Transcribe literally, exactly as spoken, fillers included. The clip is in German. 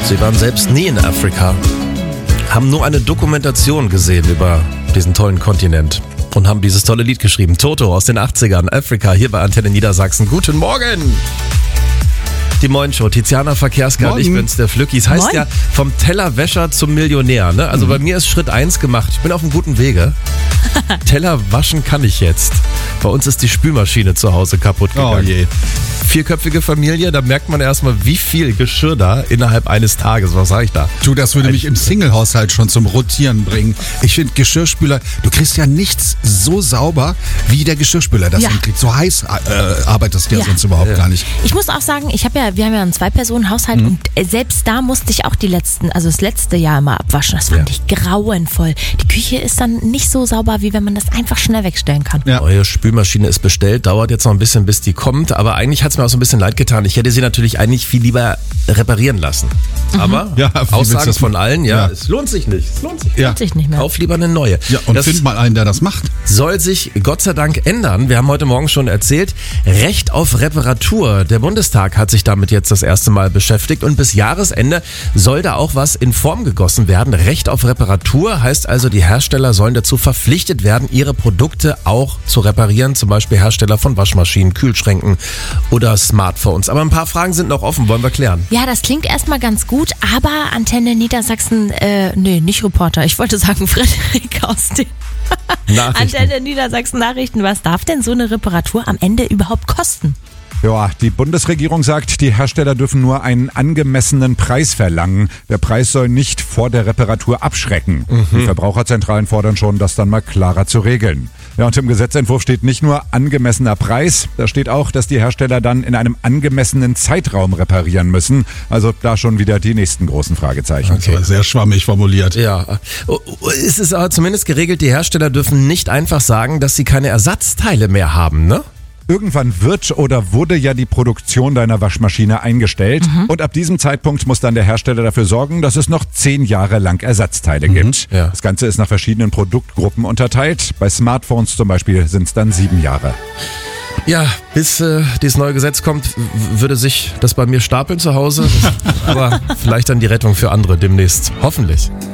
Sie waren selbst nie in Afrika, haben nur eine Dokumentation gesehen über diesen tollen Kontinent und haben dieses tolle Lied geschrieben. Toto aus den achtzigern, Afrika, hier bei Antenne Niedersachsen. Guten Morgen! Die Moin-Show, Tiziana Verkehrska und ich bin's, der Flücki. Es heißt Moin. ja vom Tellerwäscher zum Millionär. Ne? Also mhm. bei mir ist Schritt eins gemacht. Ich bin auf einem guten Wege. Teller waschen kann ich jetzt. Bei uns ist die Spülmaschine zu Hause kaputt gegangen. Oh je. Vierköpfige Familie, da merkt man erstmal, wie viel Geschirr da innerhalb eines Tages. Was sag ich da? Du, das würde mich im Single-Haushalt schon zum Rotieren bringen. Ich finde Geschirrspüler, du kriegst ja nichts so sauber, wie der Geschirrspüler das Ja. hinkriegt. So heiß äh, arbeitest du ja, Ja. sonst überhaupt Ja. gar nicht. Ich muss auch sagen, ich habe ja, wir haben ja einen Zwei-Personen-Haushalt und äh, selbst da musste ich auch die letzten, also das letzte Jahr mal abwaschen. Das fand Ja. ich grauenvoll. Die Küche ist dann nicht so sauber, wie wenn man das einfach schnell wegstellen kann. Ja. Neue Spülmaschine ist bestellt, dauert jetzt noch ein bisschen, bis die kommt. Aber eigentlich hat es mir auch so ein bisschen leid getan. Ich hätte sie natürlich eigentlich viel lieber reparieren lassen. Aber Ja, wie willst du Aussagen das- von allen, ja, Ja. es lohnt sich nicht. Es lohnt sich nicht. Ja. Lohnt sich nicht mehr. Kauf lieber eine neue. Ja, und das find mal einen, der das macht. soll sich Gott sei Dank ändern. Wir haben heute Morgen schon erzählt, Recht auf Reparatur. Der Bundestag hat sich damit jetzt das erste Mal beschäftigt und bis Jahresende soll da auch was in Form gegossen werden. Recht auf Reparatur heißt also, die Hersteller sollen dazu verpflichtet werden, ihre Produkte auch zu reparieren. Zum Beispiel Hersteller von Waschmaschinen, Kühlschränken oder Smartphones. Aber ein paar Fragen sind noch offen, wollen wir klären. Ja, das klingt erstmal ganz gut, aber Antenne Niedersachsen, äh, nee, nicht Reporter, ich wollte sagen Frederik aus den Nachrichten. Antenne Niedersachsen Nachrichten. Was darf denn so eine Reparatur am Ende überhaupt kosten? Ja, die Bundesregierung sagt, die Hersteller dürfen nur einen angemessenen Preis verlangen. Der Preis soll nicht vor der Reparatur abschrecken. Die Verbraucherzentralen fordern schon, das dann mal klarer zu regeln. Ja, und im Gesetzentwurf steht nicht nur angemessener Preis, da steht auch, dass die Hersteller dann in einem angemessenen Zeitraum reparieren müssen. Also da schon wieder die nächsten großen Fragezeichen. Das war sehr schwammig formuliert. Ja, es ist aber zumindest geregelt, die Hersteller dürfen nicht einfach sagen, dass sie keine Ersatzteile mehr haben, ne? Irgendwann wird oder wurde ja die Produktion deiner Waschmaschine eingestellt und ab diesem Zeitpunkt muss dann der Hersteller dafür sorgen, dass es noch zehn Jahre lang Ersatzteile gibt. Ja. Das Ganze ist nach verschiedenen Produktgruppen unterteilt. Bei Smartphones zum Beispiel sind es dann sieben Jahre. Ja, bis äh, dieses neue Gesetz kommt, w- würde sich das bei mir stapeln zu Hause. Aber vielleicht dann die Rettung für andere demnächst. Hoffentlich.